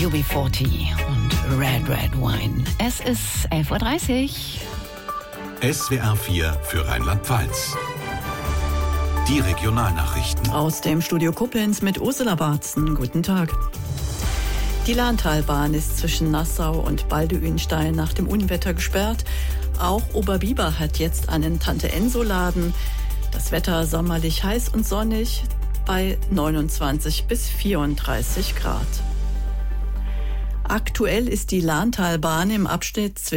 UB40 und Red Red Wine. Es ist 11.30 Uhr. SWR 4 für Rheinland-Pfalz. Die Regionalnachrichten. Aus dem Studio Koblenz mit Ursula Barzen. Guten Tag. Die Lahntalbahn ist zwischen Nassau und Balduinstein nach dem Unwetter gesperrt. Auch Oberbiber hat jetzt einen Tante-Enso-Laden. Das Wetter sommerlich heiß und sonnig bei 29 bis 34 Grad. Aktuell ist die Lahntalbahn im Abschnitt